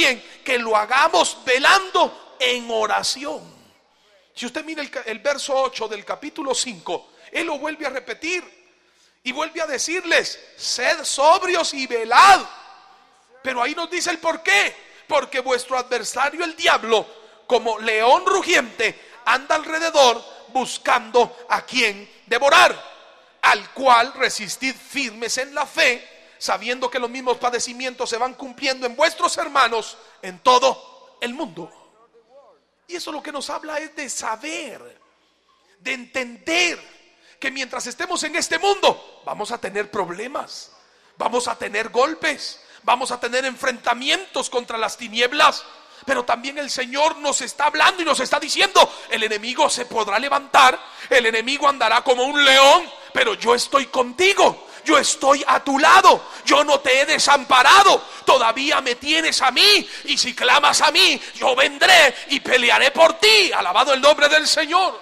también que lo hagamos velando en oración. Si usted mira el verso 8 del capítulo 5, él lo vuelve a repetir y vuelve a decirles: sed sobrios y velad. Pero ahí nos dice el por qué. Porque vuestro adversario el diablo, como león rugiente, anda alrededor buscando a quien devorar, al cual resistid firmes en la fe, sabiendo que los mismos padecimientos se van cumpliendo en vuestros hermanos en todo el mundo. Y eso lo que nos habla es de saber, de entender que mientras estemos en este mundo vamos a tener problemas, vamos a tener golpes, vamos a tener enfrentamientos contra las tinieblas. Pero también el Señor nos está hablando y nos está diciendo: el enemigo se podrá levantar, el enemigo andará como un león, pero yo estoy contigo. Yo estoy a tu lado, yo no te he desamparado, todavía me tienes a mí, y si clamas a mí, yo vendré y pelearé por ti. Alabado el nombre del Señor.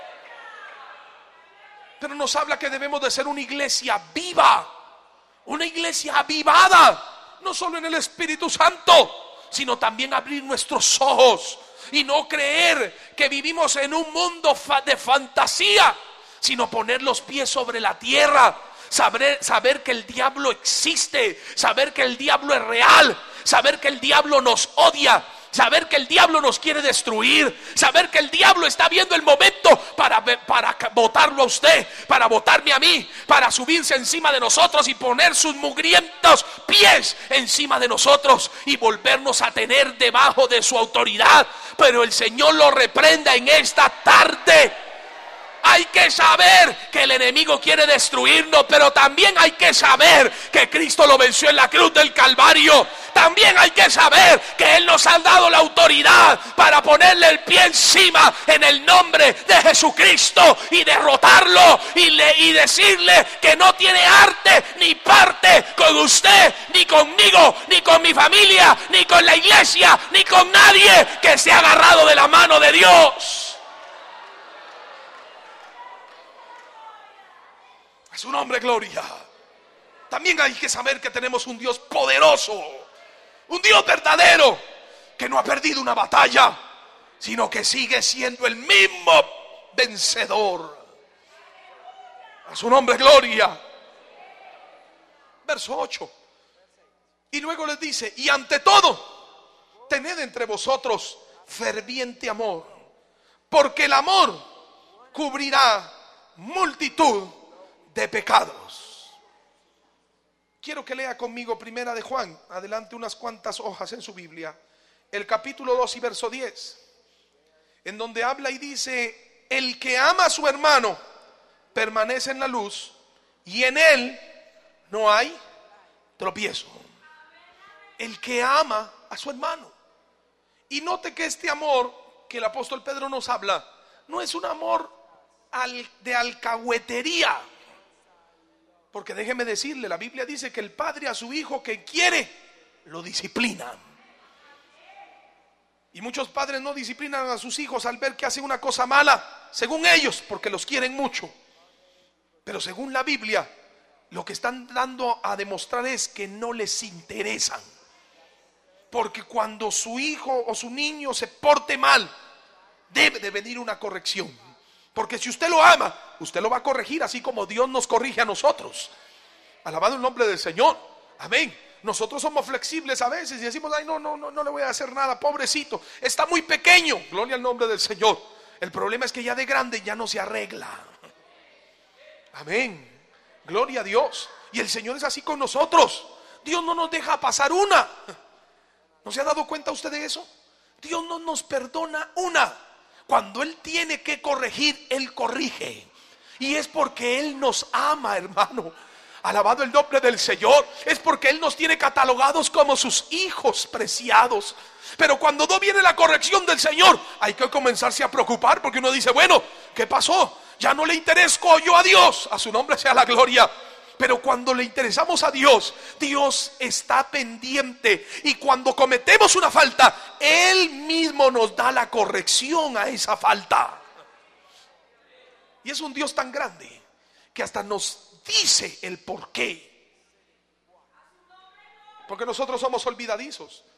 Pero nos habla que debemos de ser una iglesia viva, una iglesia avivada, no solo en el Espíritu Santo, sino también abrir nuestros ojos y no creer que vivimos en un mundo de fantasía, sino poner los pies sobre la tierra. Saber que el diablo existe, saber que el diablo es real, saber que el diablo nos odia, saber que el diablo nos quiere destruir, saber que el diablo está viendo el momento para botarlo a usted, para botarme a mí, para subirse encima de nosotros y poner sus mugrientos pies encima de nosotros y volvernos a tener debajo de su autoridad. Pero el Señor lo reprenda en esta tarde. Hay que saber que el enemigo quiere destruirnos, pero también hay que saber que Cristo lo venció en la cruz del Calvario. También hay que saber que Él nos ha dado la autoridad para ponerle el pie encima en el nombre de Jesucristo y derrotarlo y decirle que no tiene arte ni parte con usted, ni conmigo, ni con mi familia, ni con la iglesia, ni con nadie que se ha agarrado de la mano de Dios. Su nombre, gloria. También hay que saber que tenemos un Dios poderoso, un Dios verdadero, que no ha perdido una batalla, sino que sigue siendo el mismo vencedor. A su nombre, gloria. Verso 8. Y luego les dice: y ante todo, tened entre vosotros ferviente amor, porque el amor cubrirá multitud de pecados. Quiero que lea conmigo Primera de Juan, adelante unas cuantas hojas en su Biblia, el capítulo 2 y verso 10, en donde habla y dice: el que ama a su hermano permanece en la luz, y en él no hay tropiezo. El que ama a su hermano. Y note que este amor que el apóstol Pedro nos habla no es un amor de alcahuetería. Porque déjeme decirle, la Biblia dice que el padre a su hijo que quiere, lo disciplina. Y muchos padres no disciplinan a sus hijos al ver que hacen una cosa mala, según ellos, porque los quieren mucho. Pero según la Biblia, lo que están dando a demostrar es que no les interesan. Porque cuando su hijo o su niño se porte mal, debe de venir una corrección. Porque si usted lo ama, usted lo va a corregir, así como Dios nos corrige a nosotros. Alabado el nombre del Señor. Amén. Nosotros somos flexibles a veces y decimos: ay, no le voy a hacer nada, pobrecito, está muy pequeño. Gloria al nombre del Señor. El problema es que ya de grande ya no se arregla. Amén. Gloria a Dios. Y el Señor es así con nosotros. Dios no nos deja pasar una. ¿No se ha dado cuenta usted de eso? Dios no nos perdona una. Cuando Él tiene que corregir, Él corrige. Y es porque Él nos ama, hermano. Alabado el nombre del Señor. Es porque Él nos tiene catalogados como sus hijos preciados. Pero cuando no viene la corrección del Señor, hay que comenzarse a preocupar, porque uno dice: bueno, ¿qué pasó? Ya no le interesco yo a Dios. A su nombre sea la gloria. Pero cuando le interesamos a Dios, Dios está pendiente. Y cuando cometemos una falta, Él mismo nos da la corrección a esa falta. Y es un Dios tan grande que hasta nos dice el por qué. Porque nosotros somos olvidadizos.